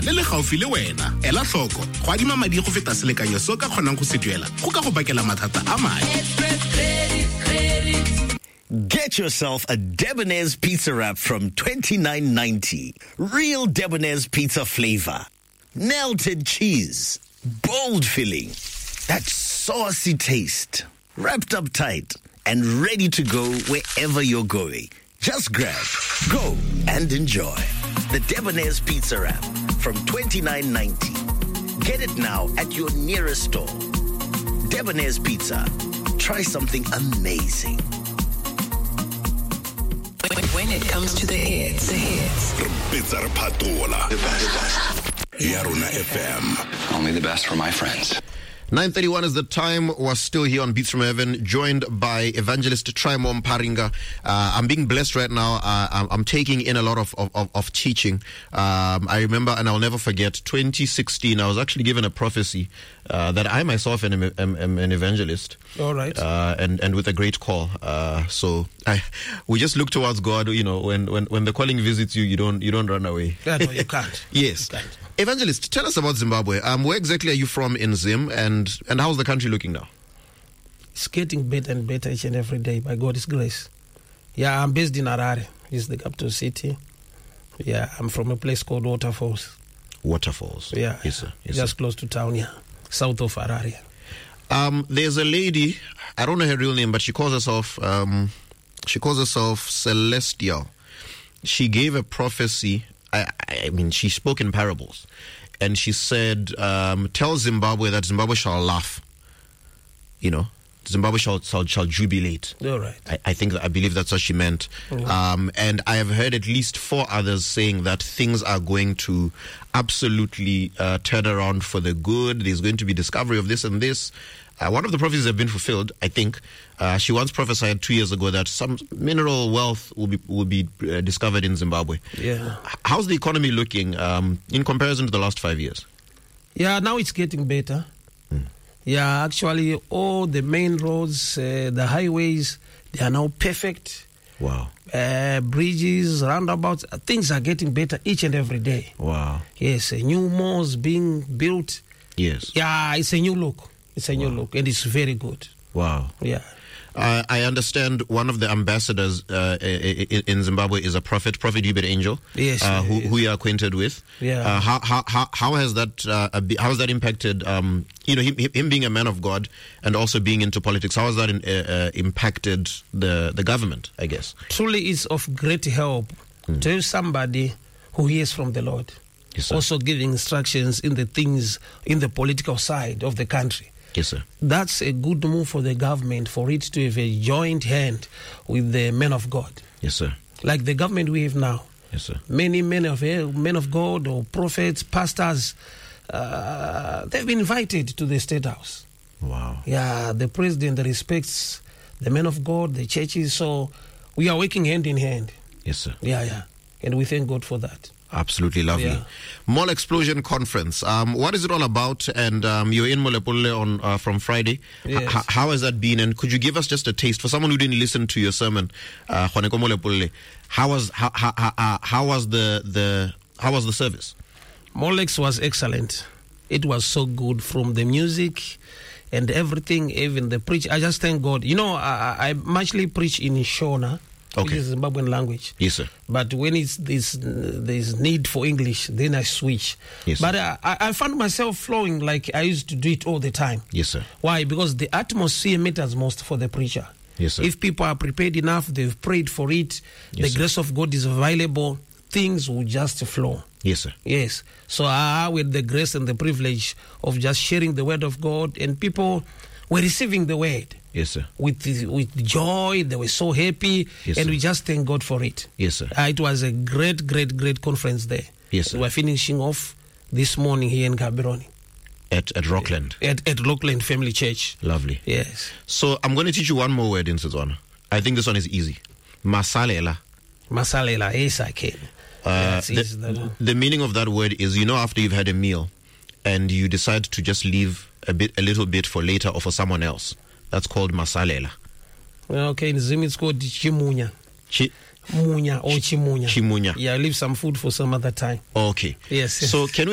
le le gaufi le wena. Ela hloko, go adima madi go feta selekanyo so ka kgonang go se duela. Go ka go bakela mathata a madi. Get yourself a Debonair's pizza wrap from $29.90. Real Debonair's pizza flavor. Melted cheese. Bold filling. That saucy taste. Wrapped up tight and ready to go wherever you're going. Just grab, go, and enjoy. The Debonair's pizza wrap from $29.90. Get it now at your nearest store. Debonair's Pizza. Try something amazing. When it comes to the hits. Pizza Patola. Yaruna FM. Only the best for my friends. 9:31 is the time. We're still here on Beats from Heaven, joined by evangelist Trimon Paringa. I'm being blessed right now. I'm taking in a lot of teaching. I remember, and I'll never forget, 2016, I was actually given a prophecy that I myself am an evangelist. All right. And with a great call. We just look towards God. You know, when the calling visits you, you don't run away. Yeah, no, you can't. Yes. You can't. Evangelist, tell us about Zimbabwe. Where exactly are you from in Zim, and how's the country looking now? It's getting better and better each and every day by God's grace. Yeah, I'm based in Harare. It's the capital city. Yeah, I'm from a place called Waterfalls. Waterfalls. Yeah, yes, sir. Yes, just sir. close to town, yeah, south of Harare. There's a lady, I don't know her real name, but she calls herself Celestial. She gave a prophecy. I mean, she spoke in parables, and she said, "Tell Zimbabwe that Zimbabwe shall laugh. You know, Zimbabwe shall jubilate." All right. I believe that's what she meant. Mm-hmm. And I have heard at least 4 others saying that things are going to absolutely turn around for the good. There's going to be discovery of this and this. One of the prophecies have been fulfilled, I think. She once prophesied 2 years ago that some mineral wealth will be discovered in Zimbabwe. Yeah. How's the economy looking in comparison to the last 5 years? Yeah, now it's getting better. Yeah, actually, all the main roads, the highways, they are now perfect. Wow. Bridges, roundabouts, things are getting better each and every day. Wow. Yes, new malls being built. Yes. Yeah, it's a new look. It's a new look, and it's very good. Wow. Yeah. I understand one of the ambassadors in Zimbabwe is a prophet Hubert Angel. Yes. Who you're acquainted with. Yeah. How has that impacted him being a man of God and also being into politics? How has that impacted the government, I guess? Truly, it's of great help to somebody who hears from the Lord. Yes, sir. Also giving instructions in the things in the political side of the country. Yes, sir. That's a good move for the government, for it to have a joint hand with the men of God. Yes, sir. Like the government we have now. Yes, sir. Many men of God or prophets, pastors, they've been invited to the State House. Wow. Yeah, the president respects the men of God, the churches, so we are working hand in hand. Yes, sir. Yeah. And we thank God for that. Absolutely lovely. Yeah. Mall Explosion Conference. What is it all about? And you're in Molepolle on from Friday. Yes. How has that been? And could you give us just a taste for someone who didn't listen to your sermon, Juaneko Molepolle? How was the service? Molex was excellent. It was so good, from the music and everything, even the preach. I just thank God. You know, I mostly preach in Shona. Okay. Which is Zimbabwean language. Yes, sir. But when there's need for English, then I switch. Yes, but I found myself flowing like I used to do it all the time. Yes, sir. Why? Because the atmosphere matters most for the preacher. Yes, sir. If people are prepared enough, they've prayed for it, yes, the grace of God is available, things will just flow. Yes, sir. Yes. So with the grace and the privilege of just sharing the word of God, and people were receiving the word. Yes, sir. With joy, they were so happy, yes, and sir. we just thank God for it. Yes, sir. It was a great conference there. Yes, sir. We're finishing off this morning here in Gaborone. At Rockland? At Rockland Family Church. Lovely. Yes. So I'm going to teach you one more word in Setswana. I think this one is easy. Masalela. Masalela, yes, I can. The meaning of that word is, after you've had a meal and you decide to just leave a little bit for later or for someone else. That's called masalela. Okay, in Zim it's called chimunya. Munya or chimunya. Chimunya. Yeah, leave some food for some other time. Okay. Yes. So can